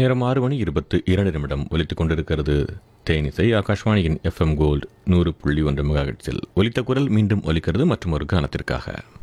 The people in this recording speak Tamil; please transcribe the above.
நேரம் 6:22 ஒலித்துக் கொண்டிருக்கிறது. தேனிசை ஆகாஷ்வாணியின் FM கோல்டு 100.1 மெகாஹெர்ட்ஸில் ஒலித்த குரல் மீண்டும் ஒலிக்கிறது மற்றும் ஒரு கானத்திற்காக.